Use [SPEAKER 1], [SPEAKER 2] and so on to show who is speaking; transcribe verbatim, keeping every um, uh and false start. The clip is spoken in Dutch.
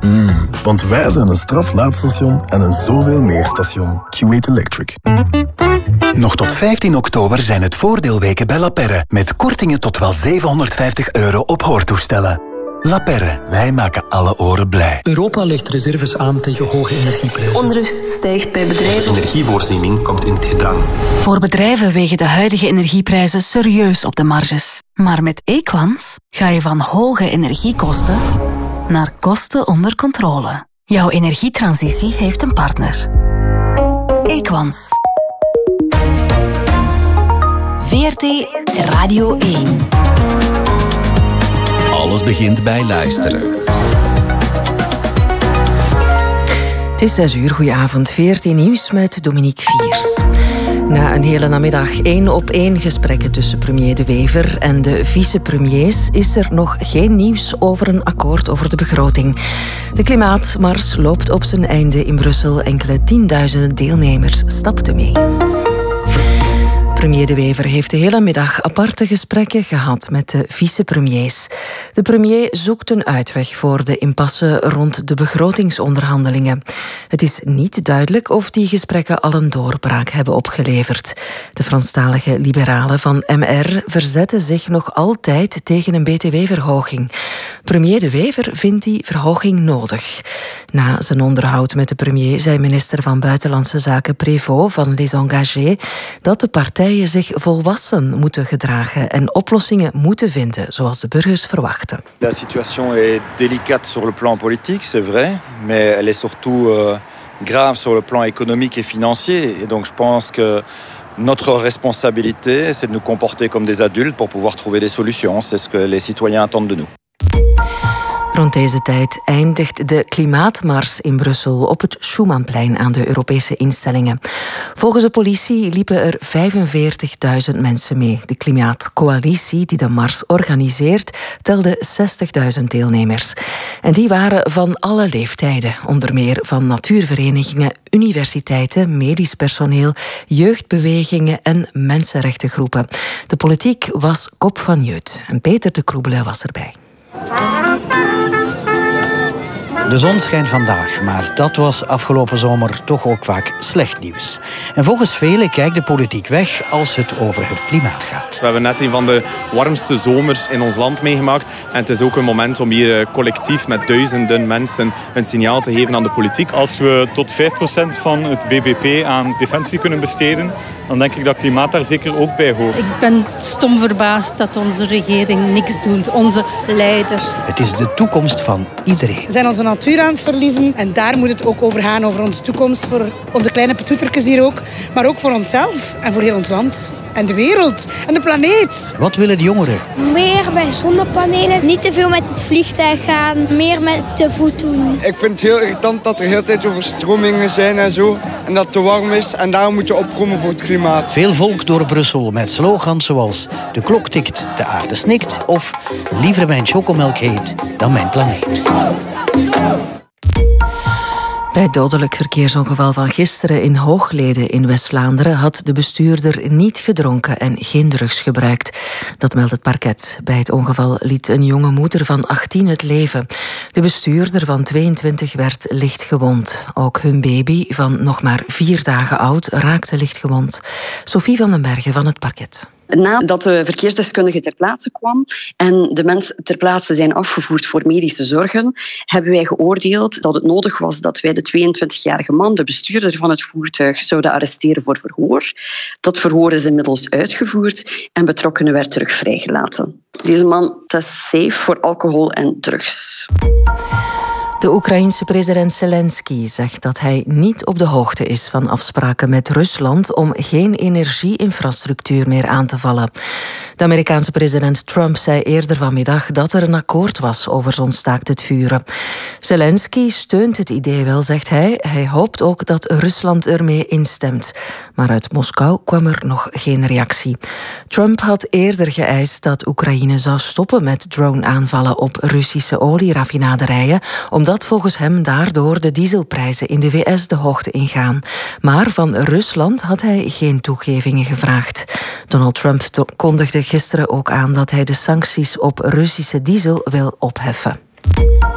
[SPEAKER 1] Mm, want wij zijn een straflaadstation en een zoveel meer station. Q eight Electric.
[SPEAKER 2] Nog tot vijftien oktober zijn het voordeelweken bij La Perre. Met kortingen tot wel zevenhonderdvijftig euro op hoortoestellen. La Perre, wij maken alle oren blij.
[SPEAKER 3] Europa legt reserves aan tegen hoge energieprijzen.
[SPEAKER 4] Onrust stijgt bij bedrijven.
[SPEAKER 5] De energievoorziening komt in het gedrang.
[SPEAKER 6] Voor bedrijven wegen de huidige energieprijzen serieus op de marges. Maar met Equans ga je van hoge energiekosten naar kosten onder controle. Jouw energietransitie heeft een partner. Equans. V R T Radio één.
[SPEAKER 7] Alles begint bij luisteren.
[SPEAKER 8] Het is zes uur, goedenavond. V R T Nieuws met Dominique Viers. Na een hele namiddag één op één gesprekken tussen premier De Wever en de vicepremiers is er nog geen nieuws over een akkoord over de begroting. De klimaatmars loopt op zijn einde in Brussel. Enkele tienduizenden deelnemers stapten mee. Premier De Wever heeft de hele middag aparte gesprekken gehad met de vicepremiers. De premier zoekt een uitweg voor de impasse rond de begrotingsonderhandelingen. Het is niet duidelijk of die gesprekken al een doorbraak hebben opgeleverd. De Franstalige liberalen van M R verzetten zich nog altijd tegen een B T W-verhoging. Premier De Wever vindt die verhoging nodig. Na zijn onderhoud met de premier zei minister van Buitenlandse Zaken Prévost van Les Engagés dat de partijen zich volwassen moeten gedragen en oplossingen moeten vinden zoals de burgers verwachten.
[SPEAKER 9] La situation est délicate sur le plan politique, c'est vrai, mais elle est surtout euh, grave sur le plan économique et financier. Et donc je pense que notre responsabilité, c'est de nous comporter comme des adultes pour pouvoir trouver des solutions. C'est ce que les citoyens attendent de nous.
[SPEAKER 8] Rond deze tijd eindigt de klimaatmars in Brussel op het Schumannplein aan de Europese instellingen. Volgens de politie liepen er vijfenveertigduizend mensen mee. De klimaatcoalitie die de mars organiseert telde zestigduizend deelnemers. En die waren van alle leeftijden, onder meer van natuurverenigingen, universiteiten, medisch personeel, jeugdbewegingen en mensenrechtengroepen. De politiek was kop van jeut en Peter de Kroebele was erbij.
[SPEAKER 10] De zon schijnt vandaag, maar dat was afgelopen zomer toch ook vaak slecht nieuws. En volgens velen kijkt de politiek weg als het over het klimaat gaat.
[SPEAKER 11] We hebben net een van de warmste zomers in ons land meegemaakt. En het is ook een moment om hier collectief met duizenden mensen een signaal te geven aan de politiek.
[SPEAKER 12] Als we tot vijf procent van het B B P aan defensie kunnen besteden, dan denk ik dat klimaat daar zeker ook bij hoort.
[SPEAKER 13] Ik ben stom verbaasd dat onze regering niks doet, onze leiders.
[SPEAKER 10] Het is de toekomst van iedereen.
[SPEAKER 14] We zijn onze natuur aan het verliezen en daar moet het ook over gaan, over onze toekomst, voor onze kleine petoetertjes hier ook, maar ook voor onszelf en voor heel ons land en de wereld en de planeet.
[SPEAKER 10] Wat willen de jongeren?
[SPEAKER 15] Meer bij zonnepanelen, niet te veel met het vliegtuig gaan, meer met de voet doen.
[SPEAKER 16] Ik vind het heel irritant dat er heel tijd overstromingen zijn en zo en dat het te warm is en daarom moet je opkomen voor het klimaat.
[SPEAKER 10] Veel volk door Brussel met slogans zoals de klok tikt, de aarde snikt of liever mijn chocomelk heet dan mijn planeet.
[SPEAKER 8] Bij het dodelijk verkeersongeval van gisteren in Hoogleden in West-Vlaanderen had de bestuurder niet gedronken en geen drugs gebruikt. Dat meldt het parket. Bij het ongeval liet een jonge moeder van achttien het leven. De bestuurder van tweeëntwintig werd licht gewond. Ook hun baby van nog maar vier dagen oud raakte licht gewond. Sophie van den Bergen van het parket.
[SPEAKER 17] Nadat de verkeersdeskundige ter plaatse kwam en de mensen ter plaatse zijn afgevoerd voor medische zorgen, hebben wij geoordeeld dat het nodig was dat wij de tweeëntwintigjarige man, de bestuurder van het voertuig, zouden arresteren voor verhoor. Dat verhoor is inmiddels uitgevoerd en betrokkenen werd terug vrijgelaten. Deze man test safe voor alcohol en drugs.
[SPEAKER 8] De Oekraïense president Zelensky zegt dat hij niet op de hoogte is van afspraken met Rusland om geen energieinfrastructuur meer aan te vallen. De Amerikaanse president Trump zei eerder vanmiddag dat er een akkoord was over zo'n staakt het vuren. Zelensky steunt het idee wel, zegt hij. Hij hoopt ook dat Rusland ermee instemt. Maar uit Moskou kwam er nog geen reactie. Trump had eerder geëist dat Oekraïne zou stoppen met drone-aanvallen op Russische olieraffinaderijen, omdat volgens hem daardoor de dieselprijzen in de V S de hoogte ingaan. Maar van Rusland had hij geen toegevingen gevraagd. Donald Trump kondigde gisteren ook aan dat hij de sancties op Russische diesel wil opheffen.